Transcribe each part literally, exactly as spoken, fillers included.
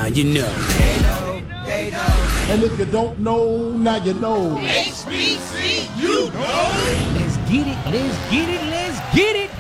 you know. They know, they know. And if you don't know, now you know. H B C, you know. Let's get it, let's get it, let's get it.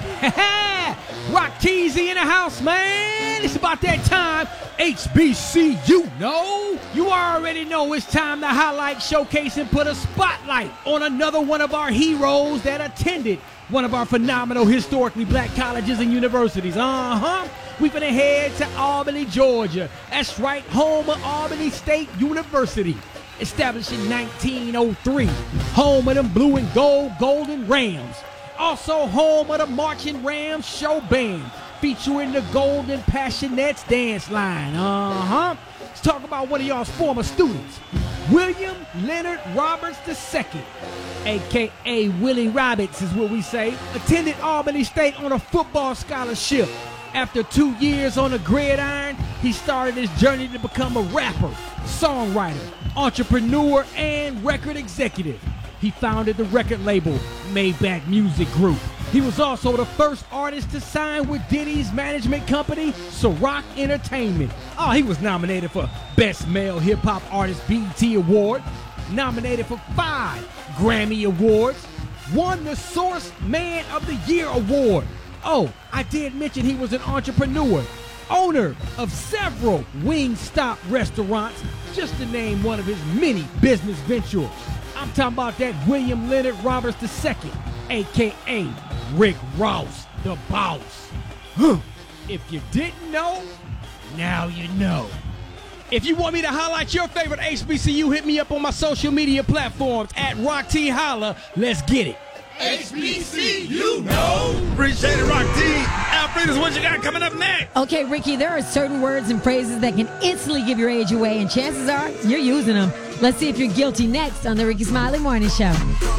Rock Teasy in the house, man. It's about that time. H B C, you know. You already know it's time to highlight, showcase, and put a spotlight on another one of our heroes that attended one of our phenomenal historically black colleges and universities. Uh-huh. We've been ahead to Albany, Georgia. That's right, home of Albany State University. Established in nineteen oh three. Home of them blue and gold Golden Rams. Also home of the Marching Rams Show Band, featuring the Golden Passionettes dance line. Uh-huh. Let's talk about one of y'all's former students, William Leonard Roberts the Second, a k a. Willie Roberts is what we say, attended Albany State on a football scholarship. After two years on the gridiron, he started his journey to become a rapper, songwriter, entrepreneur, and record executive. He founded the record label Maybach Music Group. He was also the first artist to sign with Diddy's management company, Ciroc Entertainment. Oh, he was nominated for Best Male Hip Hop Artist B E T Award, nominated for five Grammy Awards, won the Source Man of the Year Award. Oh, I did mention he was an entrepreneur, owner of several Wingstop restaurants, just to name one of his many business ventures. I'm talking about that William Leonard Roberts the Second, a k a. Rick Ross, the boss. Huh. If you didn't know, now you know. If you want me to highlight your favorite H B C U, hit me up on my social media platforms at Rock T Holla. Let's get it. H B C, you know. Appreciate it, Rock T. Alfreda's, what you got coming up next? Okay, Ricky, there are certain words and phrases that can instantly give your age away, and chances are you're using them. Let's see if you're guilty next on the Ricky Smiley Morning Show.